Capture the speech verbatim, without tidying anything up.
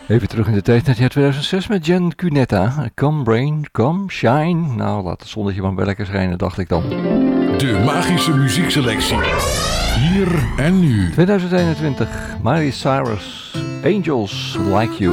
Even terug in de tijd naar het jaar tweeduizend zes met Jen Cunetta. Come Rain, Come Shine. Nou, laat het zonnetje maar bij lekker schijnen, dacht ik dan. De magische muziekselectie. Hier en nu. tweeduizend eenentwintig, Miley Cyrus, Angels Like You.